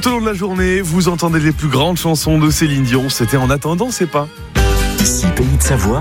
Tout au long de la journée, vous entendez les plus grandes chansons de Céline Dion. C'était En attendant, c'est pas. Ici Pays de Savoie,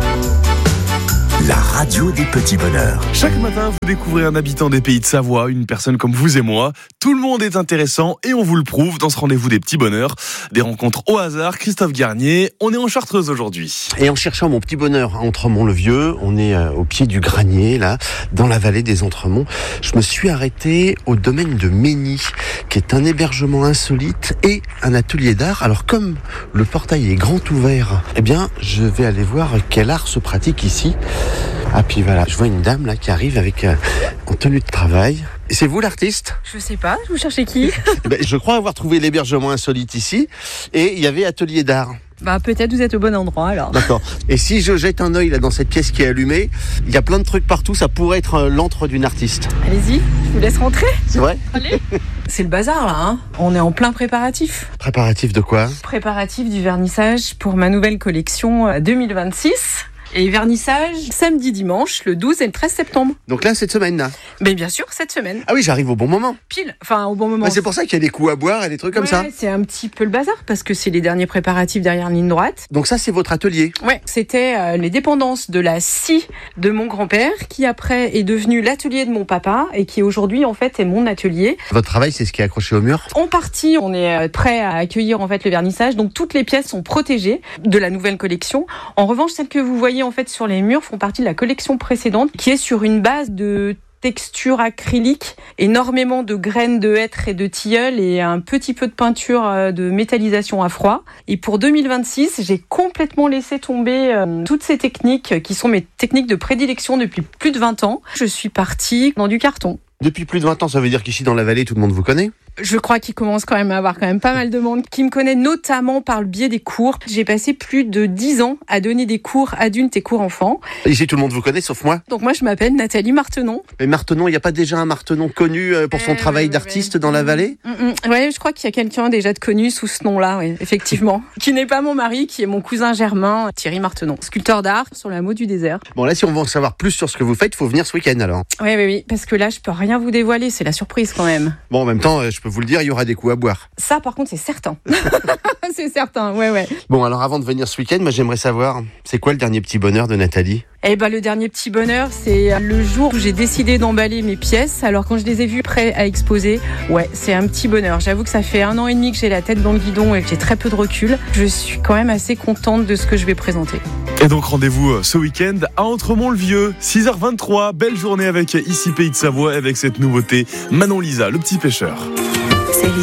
la radio des petits bonheurs. Chaque matin, vous découvrez un habitant des Pays de Savoie, une personne comme vous et moi. Tout le monde est intéressant et on vous le prouve dans ce rendez-vous des petits bonheurs. Des rencontres au hasard. Christophe Garnier, on est en Chartreuse aujourd'hui. Et en cherchant mon petit bonheur à Entremont-le-Vieux, on est au pied du Granier, là, dans la vallée des Entremonts. Je me suis arrêté au domaine de Mény, qui est un hébergement insolite et un atelier d'art. Alors, comme le portail est grand ouvert, eh bien, je vais aller voir quel art se pratique ici. Ah, puis voilà, je vois une dame là qui arrive avec en tenue de travail. C'est vous l'artiste ? Je sais pas, vous cherchez qui ? Je crois avoir trouvé l'hébergement insolite ici et il y avait atelier d'art. Peut-être vous êtes au bon endroit alors. D'accord. Et si je jette un œil là dans cette pièce qui est allumée, il y a plein de trucs partout, ça pourrait être l'antre d'une artiste. Allez-y, je vous laisse rentrer. C'est vrai ? Allez. C'est le bazar là, hein. On est en plein préparatif. Préparatif de quoi ? Préparatif du vernissage pour ma nouvelle collection 2026. Et vernissage samedi, dimanche, le 12 et le 13 septembre. Donc là, cette semaine-là ? Mais bien sûr, cette semaine. Ah oui, j'arrive au bon moment. Pile, enfin au bon moment. C'est pour ça qu'il y a des coups à boire et des trucs comme ça. C'est un petit peu le bazar parce que c'est les derniers préparatifs derrière la ligne droite. Donc ça, c'est votre atelier ? Ouais, c'était les dépendances de la scie de mon grand-père qui après est devenu l'atelier de mon papa et qui aujourd'hui en fait est mon atelier. Votre travail, c'est ce qui est accroché au mur ? En partie, on est prêt à accueillir en fait le vernissage, donc toutes les pièces sont protégées de la nouvelle collection. En revanche, celles que vous voyez en fait sur les murs font partie de la collection précédente qui est sur une base de texture acrylique, énormément de graines de hêtre et de tilleul et un petit peu de peinture de métallisation à froid. Et pour 2026, j'ai complètement laissé tomber toutes ces techniques qui sont mes techniques de prédilection depuis plus de 20 ans. Je suis partie dans du carton. Depuis plus de 20 ans, ça veut dire qu'ici dans la vallée, tout le monde vous connaît ? Je crois qu'il commence quand même à avoir pas mal de monde qui me connaît notamment par le biais des cours. J'ai passé plus de 10 ans à donner des cours adultes et cours enfants. Ici, tout le monde vous connaît, sauf moi. Donc moi, je m'appelle Nathalie Martenon. Mais Martenon, il n'y a pas déjà un Martenon connu pour son travail d'artiste dans la vallée ? Ouais, je crois qu'il y a quelqu'un déjà de connu sous ce nom-là, oui, effectivement. Qui n'est pas mon mari, qui est mon cousin germain, Thierry Martenon, sculpteur d'art sur la Meaux du désert. Bon, là, si on veut en savoir plus sur ce que vous faites, il faut venir ce week-end alors. Oui, parce que là, je peux rien vous dévoiler, c'est la surprise quand même. Bon, en même temps, je peux vous le dire, il y aura des coups à boire. Ça, par contre, c'est certain. C'est certain, ouais. Bon, alors avant de venir ce week-end, moi j'aimerais savoir, c'est quoi le dernier petit bonheur de Nathalie ? Le dernier petit bonheur, c'est le jour où j'ai décidé d'emballer mes pièces. Alors quand je les ai vues prêts à exposer, ouais, c'est un petit bonheur. J'avoue que ça fait 1 an et demi que j'ai la tête dans le guidon et que j'ai très peu de recul. Je suis quand même assez contente de ce que je vais présenter. Et donc rendez-vous ce week-end à Entremont-le-Vieux, 6h23. Belle journée avec Ici Pays de Savoie avec cette nouveauté Manon Lisa, le petit pêcheur.